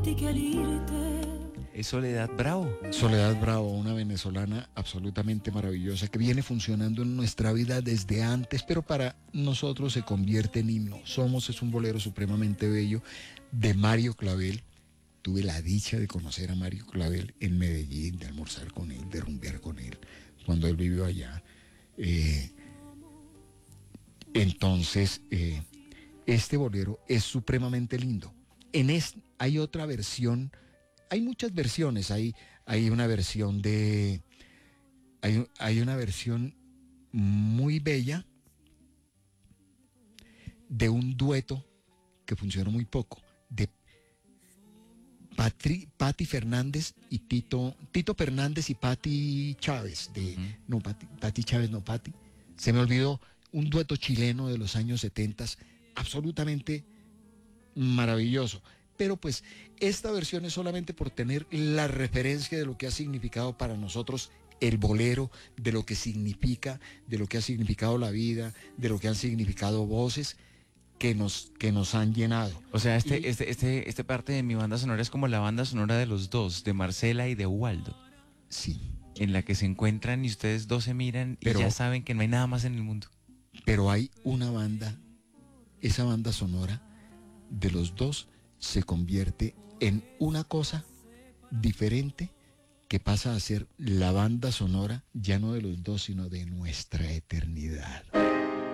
Es Soledad Bravo. Soledad Bravo, una venezolana absolutamente maravillosa que viene funcionando en nuestra vida desde antes, pero para nosotros se convierte en himno. Somos es un bolero supremamente bello de Mario Clavel. Tuve la dicha de conocer a Mario Clavel en Medellín, de almorzar con él, de rumbear con él, cuando él vivió allá. Entonces, este bolero es supremamente lindo. Hay otra versión, hay muchas versiones, hay una versión hay una versión muy bella de un dueto que funcionó muy poco, de Patti Fernández y Tito Fernández y Patti Chávez, Patti Chávez, Patti, se me olvidó, un dueto chileno de los años 70, absolutamente maravilloso. Pero pues esta versión es solamente por tener la referencia de lo que ha significado para nosotros el bolero, de lo que significa, de lo que ha significado la vida, de lo que han significado voces que nos han llenado. O sea, este parte de mi banda sonora es como la banda sonora de los dos, de Marcela y de Waldo. Sí. En la que se encuentran y ustedes dos se miran y ya saben que no hay nada más en el mundo. Pero hay una banda, esa banda sonora de los dos se convierte en una cosa diferente que pasa a ser la banda sonora ya no de los dos, sino de nuestra eternidad.